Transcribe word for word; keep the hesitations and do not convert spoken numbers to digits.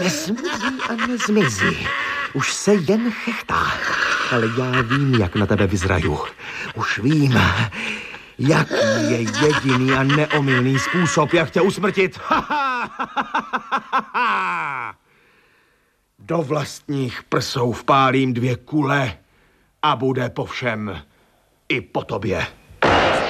Nesmizí a nezmizí. Už se jen chechtá. Ale já vím, jak na tebe vyzraju. Už vím, jaký je jediný a neomylný způsob, jak tě usmrtit. Do vlastních prsou vpálím dvě kule a bude po všem i po tobě.